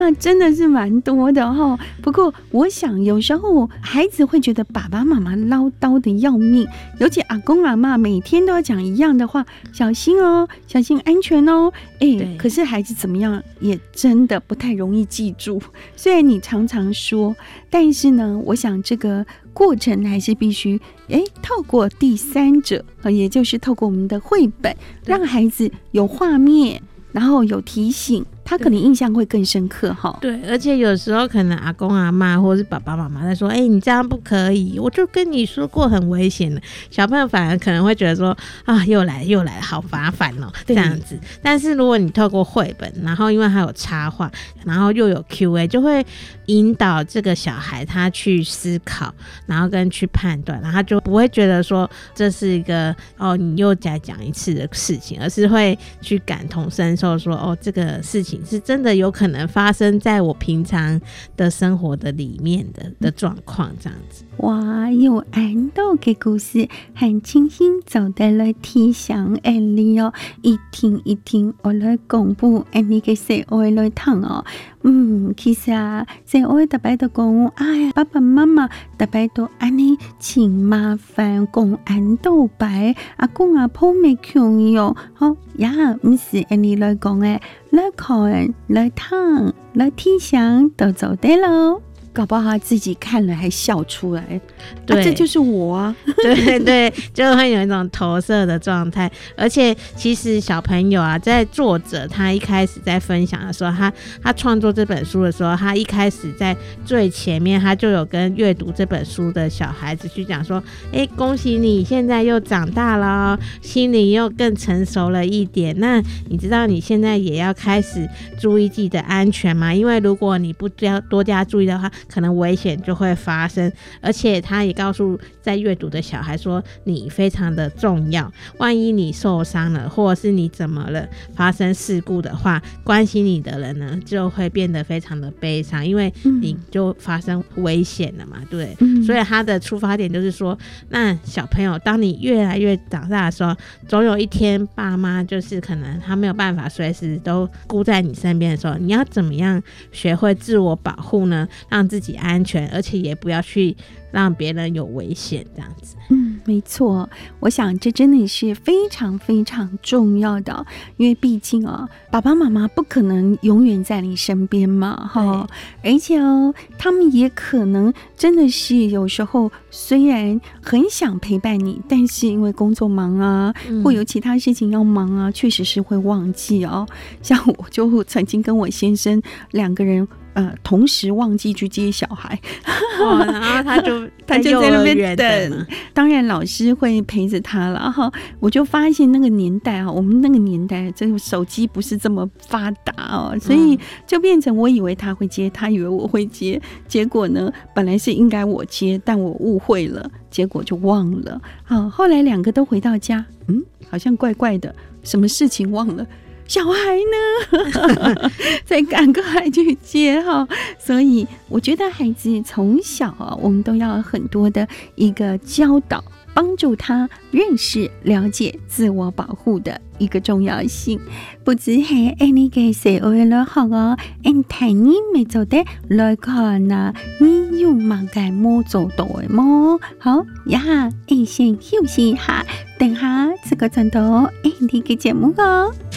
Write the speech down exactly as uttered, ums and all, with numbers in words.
那真的是蛮多的哈。不过我想有时候孩子会觉得爸爸妈妈唠叨的要命，尤其阿公阿嬷每天都要讲一样的话，小心哦，小心安全哦。哎，可是孩子怎么样也真的不太容易记住。虽然你常常说，但是呢，我想这个过程还是必须哎透过第三者，也就是透过我们的绘本，让孩子有画面，然后有提醒，他可能印象会更深刻哈。 对，而且有时候可能阿公阿嬷或是爸爸妈妈在说，哎、欸，你这样不可以，我就跟你说过很危险的，小朋友反而可能会觉得说，啊，又来又来，好麻烦哦，这样子。但是如果你透过绘本，然后因为还有插画，然后又有 Q A， 就会引导这个小孩他去思考，然后跟去判断，然后他就不会觉得说这是一个哦你又再讲一次的事情，而是会去感同身受说，哦，这个事情是真的有可能发生在我平常的生活的里面的的状况，这样子。 哇，有安豆嘅故事，很清新走得來提醒安利哦，一聽一聽我來公布安利嘅細愛來聽哦。嗯，其實啊，細愛特別都講，哎呀，爸爸媽媽特別都安尼請麻煩講安豆白，阿公阿婆未強用，好呀，唔是安利來講嘅，來看來聽來提醒都走得咯。搞不好他自己看了还笑出来，对、啊，这就是我啊！ 对对，就会有一种投射的状态。而且其实小朋友啊，在作者他一开始在分享的时候，他他创作这本书的时候，他一开始在最前面，他就有跟阅读这本书的小孩子去讲说：“哎、欸，恭喜你现在又长大了，心里又更成熟了一点。那你知道你现在也要开始注意自己的安全吗？因为如果你不多加注意的话，可能危险就会发生。而且他也告诉在阅读的小孩说，你非常的重要，万一你受伤了，或者是你怎么了，发生事故的话，关心你的人呢就会变得非常的悲伤，因为你就发生危险了嘛，对不对、嗯、所以他的出发点就是说，那小朋友当你越来越长大的时候，总有一天爸妈就是可能他没有办法随时都顾在你身边的时候，你要怎么样学会自我保护呢，让自己安全，而且也不要去让别人有危险，这样子。 嗯，没错，我想这真的是非常非常重要的，因为毕竟啊，爸爸妈妈不可能永远在你身边嘛，哈，而且哦，他们也可能真的是有时候虽然很想陪伴你，但是因为工作忙啊，嗯、或有其他事情要忙啊，确实是会忘记哦。像我就曾经跟我先生两个人。呃，同时忘记去接小孩， 哦、然后他就他就在那边等，当然老师会陪着他了哈。我就发现那个年代啊，我们那个年代这个手机不是这么发达哦，所以就变成我以为他会接，他以为我会接，结果呢，本来是应该我接，但我误会了，结果就忘了。好，后来两个都回到家，嗯，好像怪怪的，什么事情忘了。小孩呢再赶快来去接哈，所以我觉得孩子从小啊，我们都要很多的一个教导，帮助他认识了解自我保护的一个重要性。不只係誒你嘅社會來學哦，誒睇你未做得來看啊，你有冇嘅冇做到嘅麼？好呀，誒先休息一下，等下這個鐘頭誒你嘅節目哦。